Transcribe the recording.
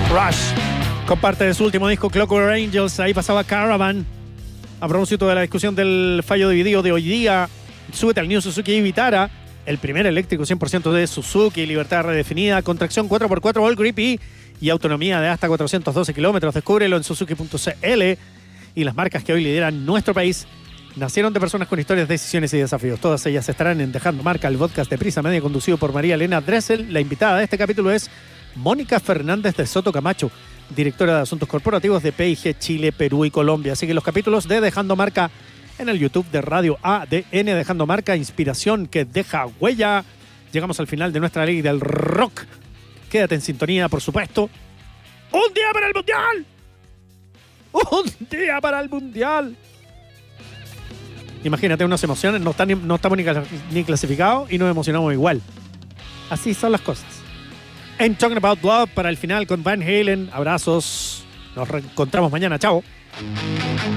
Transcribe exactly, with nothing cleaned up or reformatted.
Rush, con parte de su último disco Clockwork Angels. Ahí pasaba Caravan. A propósito de la discusión del fallo dividido de hoy día, súbete al New Suzuki Vitara, el primer eléctrico cien por ciento de Suzuki, libertad redefinida, con tracción cuatro por cuatro All Grip y, y autonomía de hasta cuatrocientos doce kilómetros. Descúbrelo en suzuki punto c l. Y las marcas que hoy lideran nuestro país nacieron de personas con historias, decisiones y desafíos. Todas ellas estarán en Dejando Marca, el podcast de Prisa Media, conducido por María Elena Dressel. La invitada de este capítulo es Mónica Fernández de Soto Camacho, directora de Asuntos Corporativos de P y G Chile, Perú y Colombia. Así que los capítulos de Dejando Marca en el YouTube de Radio A D N, Dejando Marca, inspiración que deja huella. Llegamos al final de nuestra ley del rock. Quédate en sintonía, por supuesto. ¡Un día para el Mundial! ¡Un día para el Mundial! Imagínate unas emociones, no, están, no estamos ni, ni clasificados y nos emocionamos igual. Así son las cosas. En Talking About Love para el final con Van Halen. Abrazos. Nos reencontramos mañana. Chao.